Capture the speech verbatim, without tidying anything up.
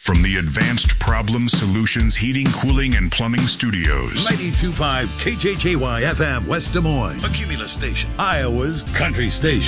From the Advanced Problem Solutions Heating, Cooling, and Plumbing Studios. ninety-two point five K J J Y F M, West Des Moines. A Cumulus station. Iowa's country station.